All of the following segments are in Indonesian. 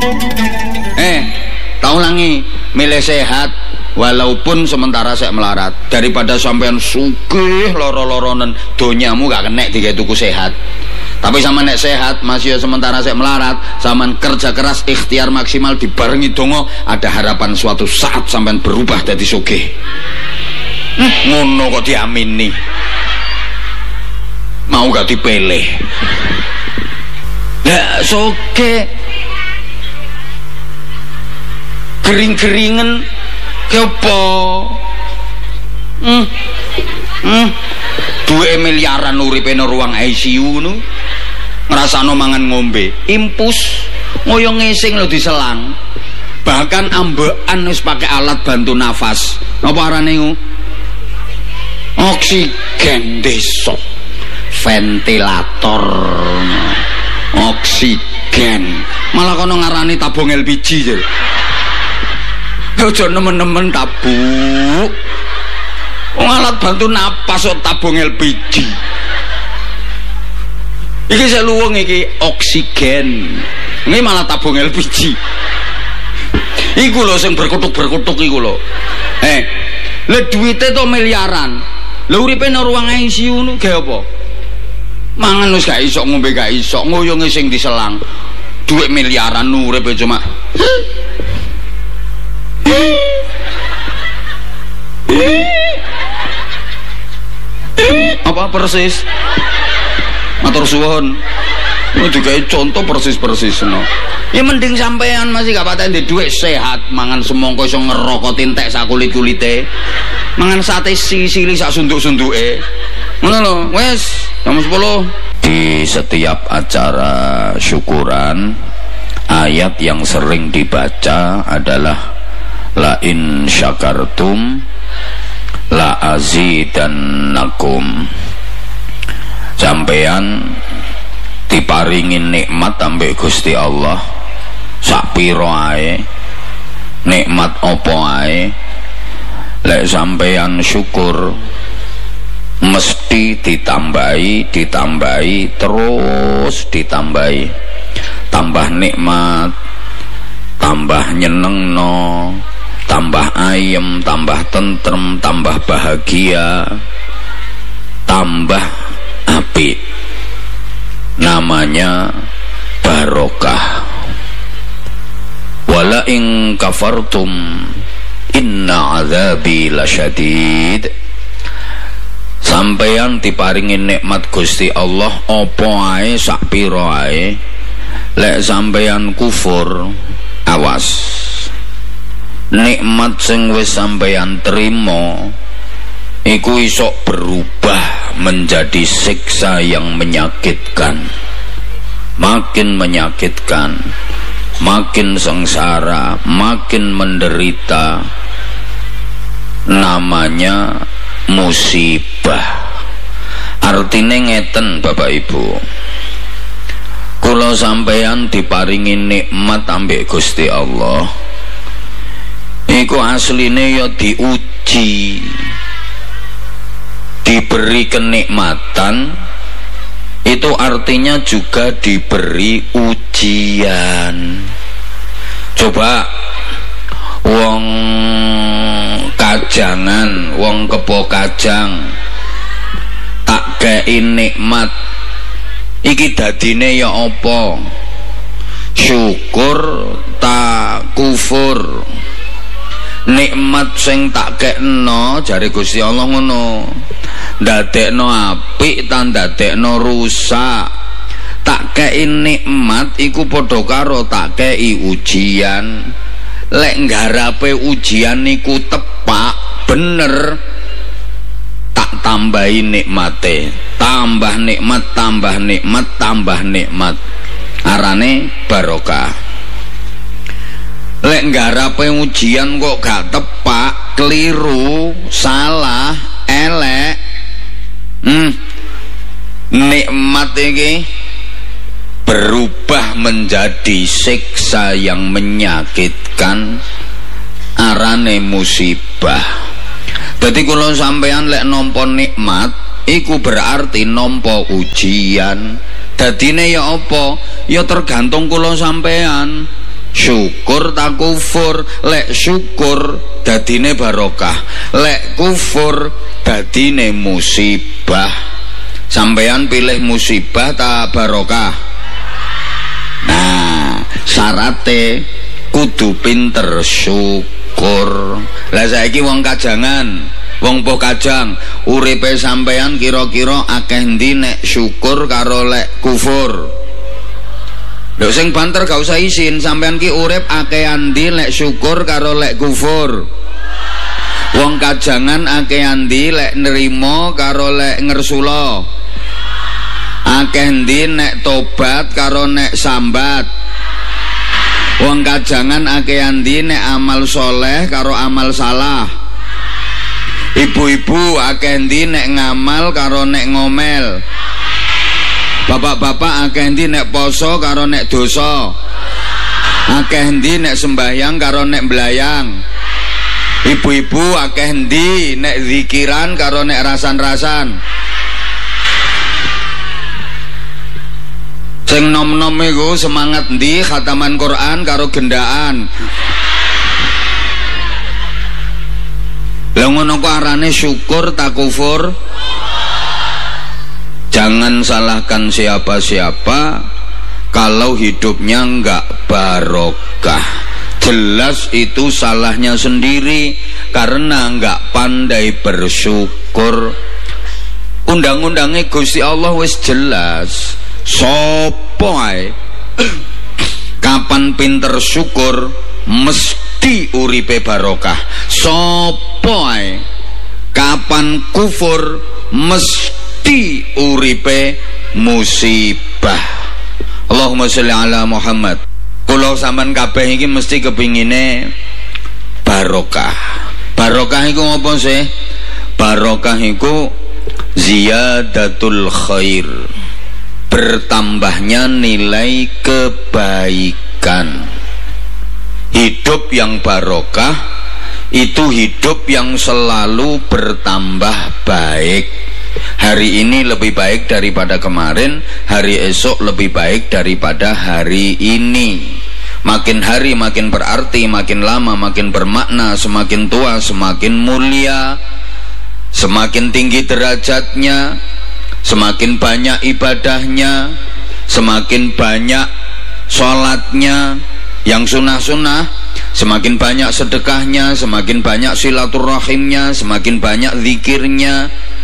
Tahu langi milih sehat walaupun sementara saya melarat daripada sampean sugih loro-loronen donyamu gak kena digawe tuku sehat. Tapi sama nek sehat masih sementara saya melarat, sama kerja keras ikhtiar maksimal dibarengi dongo, ada harapan suatu saat sampean berubah jadi sugih. Ngono kok diamini. Mau gak dipilih? Lah sugih kering-keringen kepo 2 miliaran uripe nang ruang ICU ngono ngrasakno mangan ngombe impus ngoyo ngising lho diselang bahkan ambekan wis pakai alat bantu nafas apa arane iku oksigen desa ventilator oksigen malah kono ngarani tabung LPG jare. Ojo nemen-nemen tabuk. Alat bantu napas kok tabung LPG. Iki seluwung iki oksigen. Ini malah tabung LPG. Iku lho sing berkutuk-berkutuk iku lho. Le duite to miliaran. Lha uripe nang ruang ICU nu gawe apa? Mangan wis gak iso, ngombe gak iso, ngoyo ngising diselang. Duit miliaran uripe cuma apa persis matur suwun digawe contoh persis no. Ya mending sampean masih gak paten di duit sehat mangan semongko iso ngerokok entek sak kulit-kulite mangan sate sisili sak sunduk-sunduke ngono lho wis jam 10. Di setiap acara syukuran ayat yang sering dibaca adalah la in syakartum la azidannakum. Sampean diparingin nikmat ambek Gusti Allah sak pira ae nikmat apa ae lek sampean syukur mesti ditambahi terus ditambahi tambah nikmat tambah nyenengno tambah ayem tambah tentrem tambah bahagia tambah apik namanya barokah. Wala in kafartum inna azabi lasyadid. Sampeyan diparingin nikmat Gusti Allah apa ae sak pira ae lek sampeyan kufur awas nikmat sing wis sampeyan trimo iku iso berubah menjadi siksa yang menyakitkan, makin menyakitkan, makin sengsara, makin menderita, namanya musibah. Artine ngeten Bapak Ibu, kula sampeyan diparingi nikmat ambek Gusti Allah iku asline ya diuji, diberi kenikmatan itu artinya juga diberi ujian. Coba wong kajangan, wong kepo kajang tak kei nikmat iki dadine ya apa? Syukur tak kufur. Nikmat sing tak kekno jare Gusti Allah ngono, ndadekno apik ta ndadekno rusak. Tak kei nikmat iku padha karo tak kei ujian. Lek ngarape ujian niku tepak bener, tak tambahi nikmate, tambah nikmat, tambah nikmat, tambah nikmat, arane barokah. Lek ngarape ujian kok gak tepak, keliru, salah, elek, nikmat iki berubah menjadi siksa yang menyakitkan, arane musibah. Dadi kula sampeyan lek nampa nikmat iku berarti nampa ujian. Dadine ya apa? Ya tergantung kula sampeyan. syukur tak kufur. Lek syukur dadine barokah, lek kufur dadine musibah. Sampeyan pilih musibah tak barokah? Nah, syarate kudu pinter syukur. Lah saiki wong kajangan, wong poh kajang, uripe sampeyan kira-kira akeh ndi nek syukur karo lek kufur? Lho sing banter gak usah isin, sampeyan ki urip akeh andi lek syukur karo lek kufur? Wong kajangan akeh andi lek nerima karo lek ngersula? Akeh ndi nek tobat karo nek sambat? Wong kajangan akeh andi nek amal soleh karo amal salah? Ibu-ibu akeh ndi nek ngamal karo nek ngomel? Bapak-bapak akeh ndi nek poso karo nek dosa? Akeh ndi nek sembahyang karo nek mblayang? Ibu-ibu akeh ndi nek zikiran karo nek rasan-rasan? Sing nom-nom iku semangat ndi khataman Quran karo gendaan? Lah ngono kok arane syukur tak kufur? Jangan salahkan siapa-siapa kalau hidupnya enggak barokah. Jelas itu salahnya sendiri karena enggak pandai bersyukur. Undang-undangnya Gusti Allah wis jelas. Sopo ae kapan pinter syukur mesti uripe barokah. Sopo ae kapan kufur mesti uripe musibah. Allahumma sholli ala Muhammad. Kula sampean kabeh iki mesti kepingine barokah. Barokah iku apa sih? Barokah iku ziyadatul khair, bertambahnya nilai kebaikan. Hidup yang barokah itu hidup yang selalu bertambah baik. Hari ini lebih baik daripada kemarin, hari esok lebih baik daripada hari ini. Makin hari makin berarti, makin lama makin bermakna, semakin tua semakin mulia, semakin tinggi derajatnya, semakin banyak ibadahnya, semakin banyak sholatnya yang sunnah-sunnah, semakin banyak sedekahnya, semakin banyak silaturahimnya, semakin banyak zikirnya,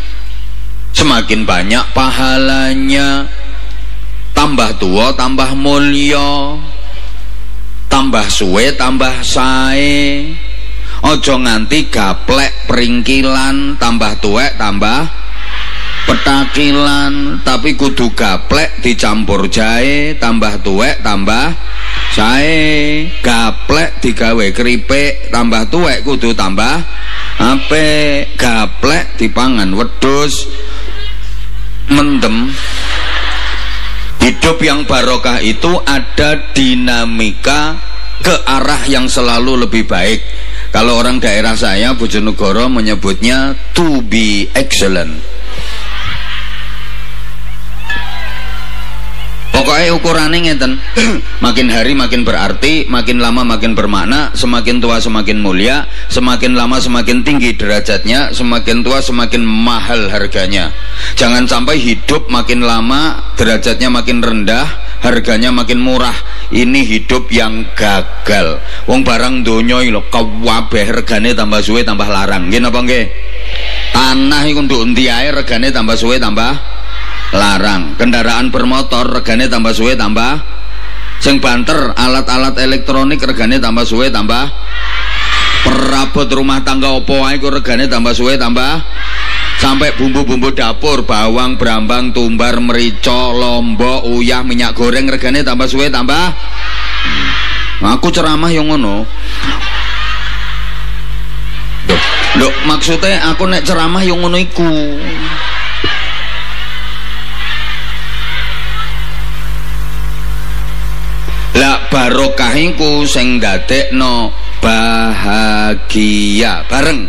semakin banyak pahalanya. Tambah tua tambah mulia, tambah suwe tambah sae. Ojo nganti gaplek peringkilan, tambah tuwek tambah petakilan, tapi kudu gaplek dicampur jahe, tambah tuwek tambah sae. Gaplek digawe keripik, tambah tuwek kudu tambah apik. Gaplek dipangan wedhus mendem. Hidup yang barokah itu ada dinamika ke arah yang selalu lebih baik. Kalau orang daerah saya Bojonegoro menyebutnya to be excellent. Pokoknya ukurannya ngeten. Makin hari makin berarti, makin lama makin bermakna, semakin tua semakin mulia, semakin lama semakin tinggi derajatnya, semakin tua semakin mahal harganya. Jangan sampai hidup makin lama derajatnya makin rendah, harganya makin murah. Ini hidup yang gagal. Wong barang donya iki lho kabeh regane tambah suwe tambah larang. Nggih napa nggih? Tanah iku nduk endi ae regane tambah suwe tambah larang. Kendaraan bermotor regane tambah suwe tambah, sing banter alat-alat elektronik regane tambah suwe tambah, perabot rumah tangga opo ae iku regane tambah suwe tambah, sampai bumbu-bumbu dapur bawang, brambang, tumbar, merica, lombok, uyah, minyak goreng regane tambah suwe tambah. Aku ceramah yang ngono. Lho maksudnya aku nek ceramah yang ngono iku. Lah barokah iku sing ndadekno bahagia bareng.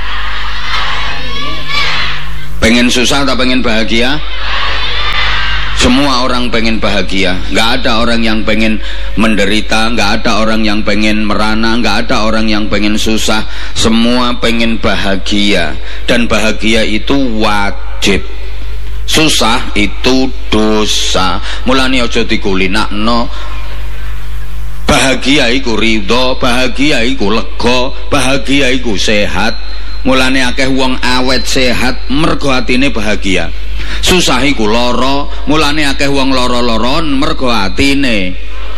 Pengen susah atau pengen bahagia? Semua orang pengen bahagia, nggak ada orang yang pengen menderita, nggak ada orang yang pengen merana, nggak ada orang yang pengen susah. Semua pengen bahagia, dan bahagia itu wajib. Susah itu dosa. Mulane aja dikulinakno. Bahagia iku ridho, bahagia iku lega, bahagia iku sehat. Mulane akeh wong awet sehat mergo atine bahagia. Susah iku lara, mulane akeh wong lara-laron mergo atine.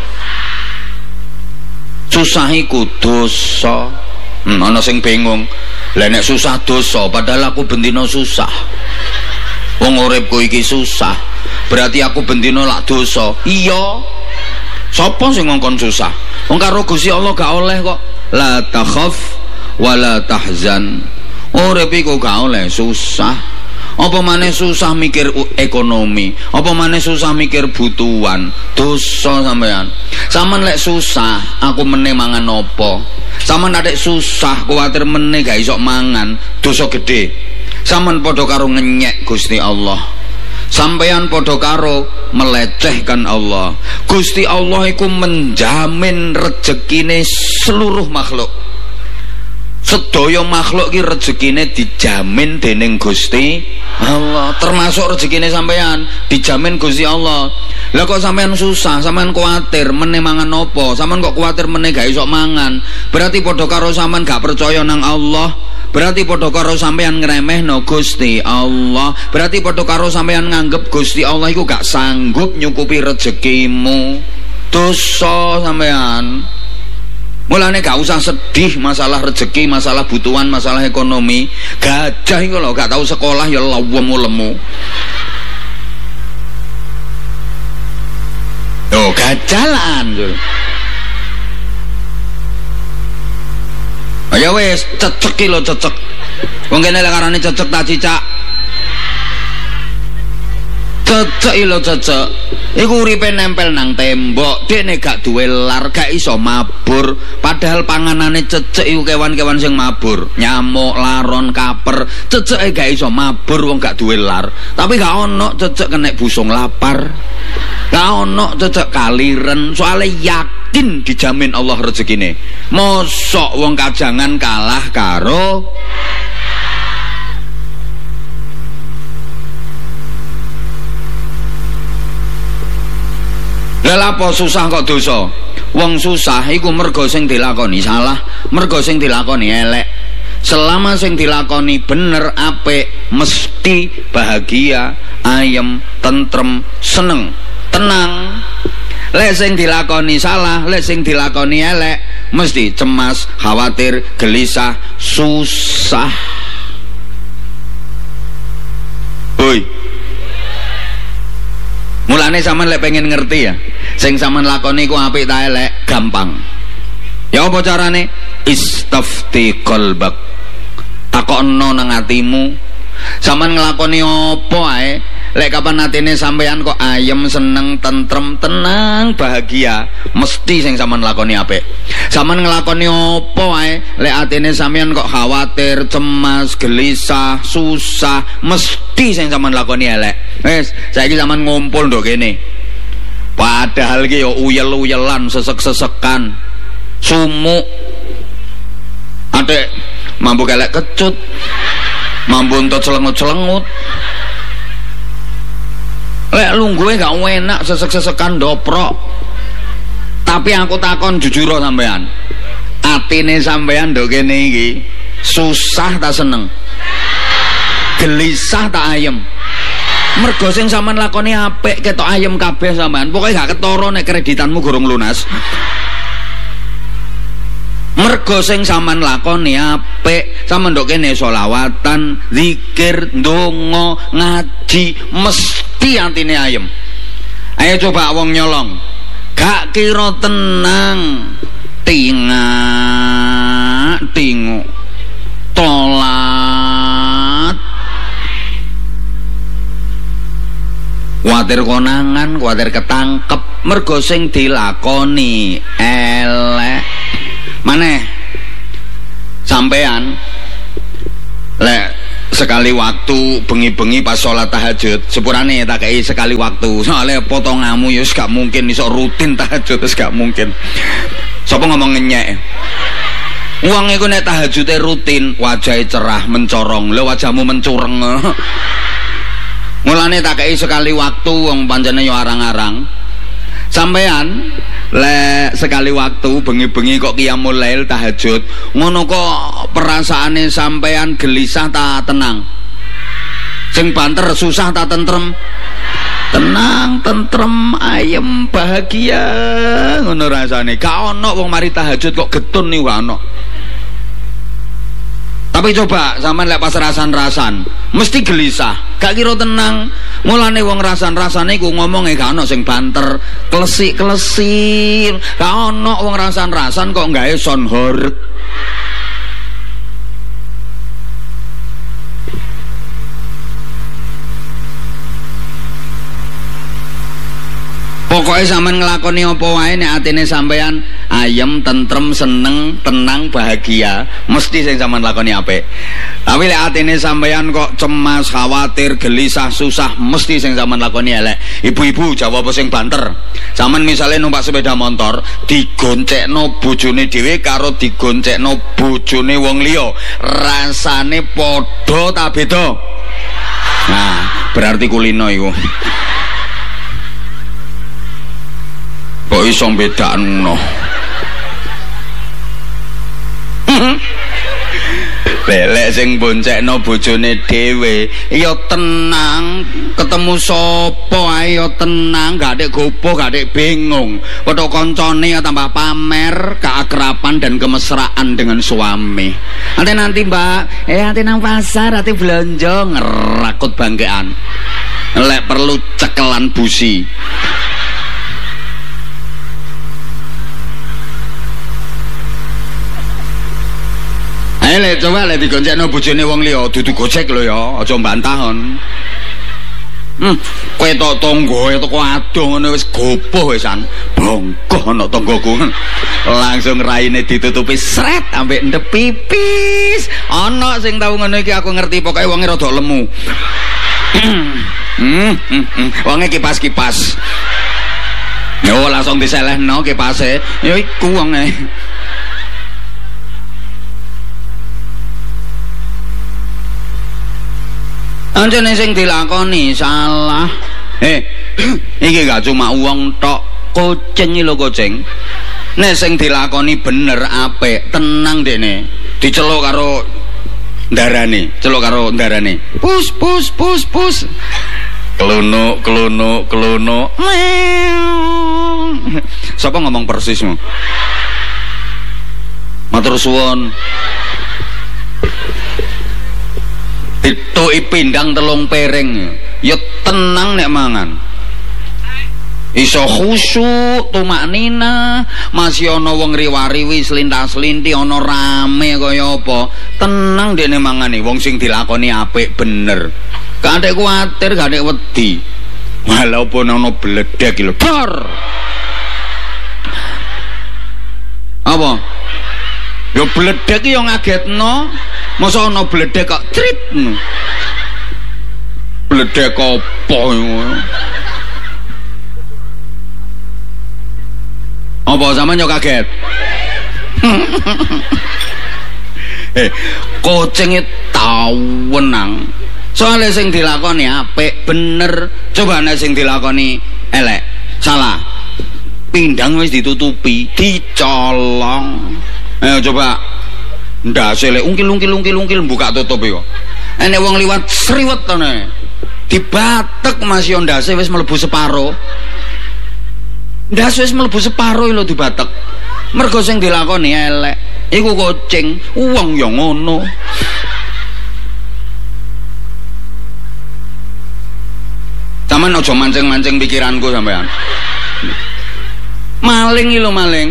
Susah iku dosa. Ana sing bingung. Lah nek susah dosa, padahal aku bendino susah. Wong uripku iki susah. Berarti aku bendino lak dosa. Iya. Sapa sing ngongkon susah? Wong karo Gusti Allah gak oleh kok. La takhaf wa la tahzan. Urip iku gak oleh susah. Apa maneh susah mikir ekonomi, apa maneh susah mikir butuhan. Dosa sampean. Saman lek susah, aku meneh mangan apa? Saman adek susah, kuwatir meneh gak iso mangan, dosa gede. Saman padha karo ngenyek Gusti Allah. Sampeyan padha karo melecehkan Allah. Gusti Allah iku menjamin rezekine seluruh makhluk. Sedaya makhluk ki rezekine dijamin dening Gusti Allah, termasuk rezekine sampean dijamin Gusti Allah. Lah kok sampean susah, sampean kuwatir meneh mangan apa? Sampean kok kuwatir meneh gak iso mangan? Berarti padha karo sampean gak percaya nang Allah. Berarti padha karo sampean ngremehno Gusti Allah. Berarti padha karo sampean nganggep Gusti Allah iku gak sanggup nyukupi rezekimu. Dosa sampean. Mulane gak usah sedih masalah rezeki, masalah butuhan, masalah ekonomi. Gajah iku lho gak tahu sekolah ya lemu. Oh, gajalan. Ya wis, cecek iki lho cecek. Wong kene lek arane cecek ta cicak. Cecek iki lho cecek. Iku uripe nempel nang tembok, dekne gak duwe lar, gak iso mabur. Padahal panganane cecek iku kewan-kewan sing mabur, nyamuk, laron, kaper. Ceceke gak iso mabur wong gak duwe lar. Tapi gak ono cecek kena busung lapar. Gak ono cecek kaliren, soalnya yakin dijamin Allah rezekine. Mosok wong kajangan kalah karo apa susah kok dosa? Wong susah iku mergo sing dilakoni salah, mergo sing dilakoni elek. Selama sing dilakoni bener apik, mesti bahagia, ayem, tentrem, seneng, tenang. Lek sing dilakoni salah, lek sing dilakoni elek, mesti cemas, khawatir, gelisah, susah. Hoi. Mulane sampean lek pengen ngerti ya, sing sampean lakoni ku apik ta elek, gampang. Ya apa carane? Istafti qalbak. Takokno nang atimu. Sampean nglakoni apa ae, lek kapan atine sampean kok ayem, seneng, tentrem, tenang, bahagia, mesti sing sampean lakoni apik. Sampean nglakoni apa ae, lek atine sampean kok khawatir, cemas, gelisah, susah, mesti sing sampean lakoni elek. Wis, saiki sampean ngumpul nduk kene. Padahal ki yo uyel-uyelan, sesek-sesekan, sumuk. Adek mampu kelek kecut, mampu untuk celengut-celengut. Lek lungguhe gak enak, sesek-sesekan doprok. Tapi aku takon jujur sampean. Atine sampean nduk kene iki susah ta seneng? Gelisah ta ayem? Mergo sing sampean lakoni apik ketok ayem kabeh sampean. Pokoke gak ketara nek kreditanmu gorong lunas. Mergo sing sampean lakoni apik, sampean nduk kene selawatan, zikir, ndonga, ngaji, mesti atine ayem. Ayo coba wong nyolong. Gak kira tenang, tingu tolat, kuwatir konangan, kuwatir ketangkep. Mergo sing dilakoni elek. Maneh sampean lek sekali waktu bengi-bengi pas sholat tahajud sepurane tak kei sekali waktu soalnya potonganmu ya gak mungkin iso rutin tahajud terus gak mungkin sapa ngomong ngenyek uang iku nek tahajudnya rutin wajahnya cerah mencorong lho wajahmu mencureng mulane tak kei sekali waktu wong pancene yo arang-arang sampean lek sekali waktu bengi-bengi kok qiyamul lail tahajud ngono kok perasaane sampean gelisah ta tenang sing banter susah ta tentrem tenang tentrem ayem bahagia ngono rasane gak ono wong mari tahajud kok getun nih ono tapi coba sampean lek pas rasan-rasan mesti gelisah gak kira tenang mulane wong rasan-rasane iku ngomongnya gak ono sing banter klesik-klesik gak ono wong rasan-rasan kok gawe sonhor pokoknya sampean ngelakoni apa wae nek atine sampean ayem, tentrem, seneng, tenang, bahagia mesti sing sampean lakoni apik tapi lek atine sampean kok cemas, khawatir, gelisah, susah mesti sing sampean lakoni elek ibu-ibu jawab sing banter sampean misale numpak sepeda motor digoncekno bojone dhewe karo digoncekno bojone wong liya rasane padha ta beda nah berarti kulino iku kok iso bedakno lek sing boncekno bojone dhewe ya tenang ketemu sapa ae ya tenang gak adek gopoh gak adek bingung padha kancane ya tambah pamer keakraban dan kemesraan dengan suami nanti mbak ate nang pasar ate belanja ngerakut bangkean lek perlu cekelan busi coba lek digoncekno bojone wong liya dudu gojek lho ya aja mbantahon kowe tok tangga teko adoh ngono wis gopoh wisan bongkoh ana tanggaku langsung raine ditutupi sret ambek ndep pipis ana sing tau ngono iki aku ngerti pokoke wonge rada lemu wonge kipas-kipas yo langsung diselehno kipase yo iku wonge anjene sing dilakoni salah iki gak cuma uang tok kucing lho kucing nek sing dilakoni bener apik tenang dekne diceluk karo ndarane pus klono sapa ngomong persismu matur suwun dituki pindang 3 piring ya tenang nek mangan iso khusyuk tumaknina masih ana wong riwariwi selintas-selinti ana rame kaya apa tenang dene mangane wong sing dilakoni apik bener gak ada kuwatir gak ada wedi walaupun ana bledek lho dor apa yo bledek yo ngagetno masa ana bledek kok trit bledek apa sampean yo kaget kucing tau wenang soalnya sing dilakoni apik bener coba nek sing dilakoni elek salah pindang wis ditutupi dicolong ayo coba ndase lek ungkil buka tutup yo enek wong liwat sriwet to ne dibatek masih ndase wis mlebu separo ndase wis mlebu separo lho dibatek mergo sing dilakoni elek iku kucing wong yo ngono sampean aja mancing-mancing pikiranku sampean maling iki lho maling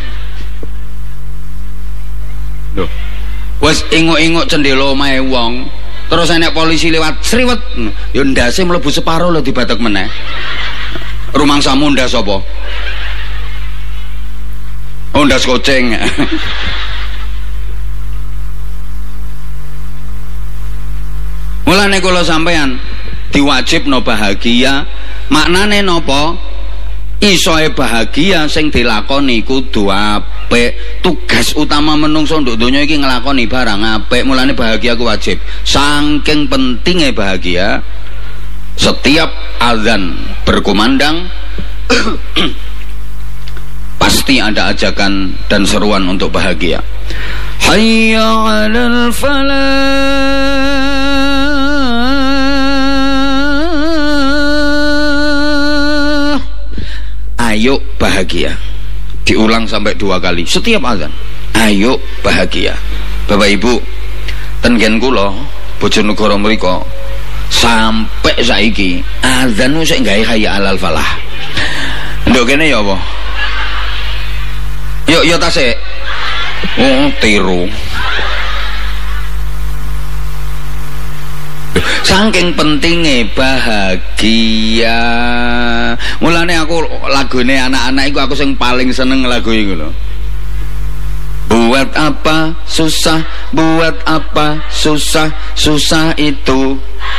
lho wis inguk-inguk cendela omahe wong terus enek polisi lewat sriwet yo ndase mlebu separo lho dibatek meneh rumangsamu ndas apa oh ndas kucing Mulane kula sampean diwajibno bahagia, maknane napa? Isoe bahagia sing dilakoni kudu apik. Tugas utama menungso nduk donya iki nglakoni barang apik. Mulane bahagia ku wajib. Saking pentingnya bahagia, setiap azan berkumandang pasti ada ajakan dan seruan untuk bahagia. Hayya 'alal falah, ayo bahagia. Diulang sampai 2 kali setiap azan. Ayo bahagia. Bapak Ibu, ten nggen kula Bojonegoro mriku sampai saiki azan wis gawe hayya 'alal falah. Nduk kene ya apa? Yuk tasik. Oh, tiru. Saking pentingnya bahagia. Mulane aku lagune anak-anak iku aku sing paling seneng lagu iku lho. Buat apa susah, buat apa susah, susah itu.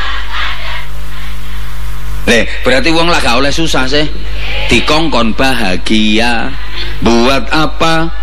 Berarti wong lah gak oleh susah sih. Dikongkon bahagia. Buat apa